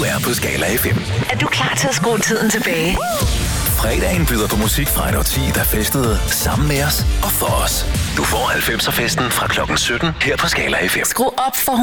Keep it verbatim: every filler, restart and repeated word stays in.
er på Skala F M. Er du klar til at skrue tiden tilbage? Fredagen byder på musik fra et årti, der festede sammen med os og for os. Du får halvfemser festen fra klokken sytten her på Skala F M. Skru op for